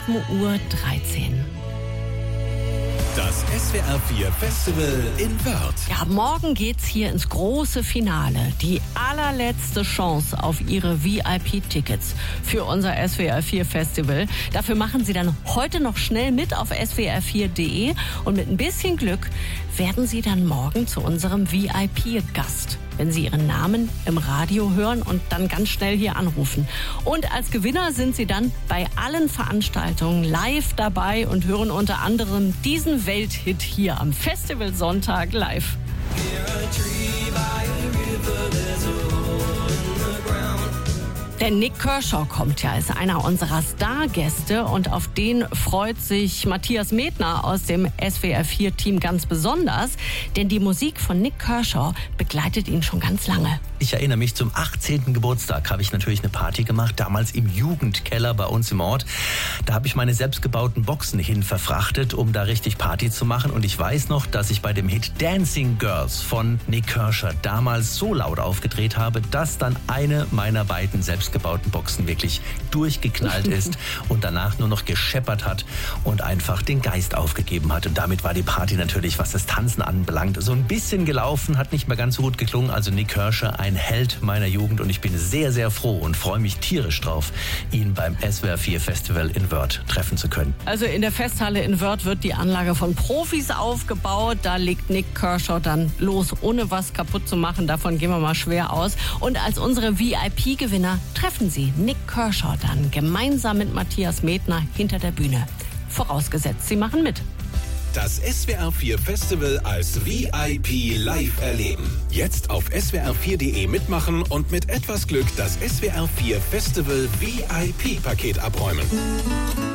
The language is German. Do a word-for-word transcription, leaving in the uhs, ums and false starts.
Uhr dreizehn. Das S W R vier Festival in Wörth. Ja, morgen geht's hier ins große Finale. Die allerletzte Chance auf Ihre V I P-Tickets für unser S W R vier Festival. Dafür machen Sie dann heute noch schnell mit auf S W R vier Punkt de und mit ein bisschen Glück werden Sie dann morgen zu unserem V I P-Gast, wenn Sie Ihren Namen im Radio hören und dann ganz schnell hier anrufen. Und als Gewinner sind Sie dann bei allen Veranstaltungen live dabei und hören unter anderem diesen Welthit hier am Festivalsonntag live. Denn Nik Kershaw kommt ja, ist einer unserer Stargäste und auf den freut sich Matthias Medtner aus dem S W R vier Team ganz besonders, denn die Musik von Nik Kershaw begleitet ihn schon ganz lange. Ich erinnere mich, zum achtzehnten Geburtstag habe ich natürlich eine Party gemacht, damals im Jugendkeller bei uns im Ort. Da habe ich meine selbstgebauten Boxen hin verfrachtet, um da richtig Party zu machen. Und ich weiß noch, dass ich bei dem Hit Dancing Girls von Nik Kershaw damals so laut aufgedreht habe, dass dann eine meiner beiden selbstgebauten Boxen wirklich durchgeknallt ist und danach nur noch gescheppert hat und einfach den Geist aufgegeben hat. Und damit war die Party natürlich, was das Tanzen anbelangt, so ein bisschen gelaufen, hat nicht mehr ganz so gut geklungen. Also Nik Kershaw, ein Held meiner Jugend, und ich bin sehr, sehr froh und freue mich tierisch drauf, ihn beim S W R vier Festival in Wörth treffen zu können. Also in der Festhalle in Wörth wird die Anlage von Profis aufgebaut. Da legt Nik Kershaw dann los, ohne was kaputt zu machen. Davon gehen wir mal schwer aus. Und als unsere V I P-Gewinner treffen Sie Nik Kershaw dann gemeinsam mit Matthias Medtner hinter der Bühne. Vorausgesetzt, Sie machen mit. Das S W R vier Festival als V I P live erleben. Jetzt auf S W R vier Punkt de mitmachen und mit etwas Glück das S W R vier Festival V I P-Paket abräumen.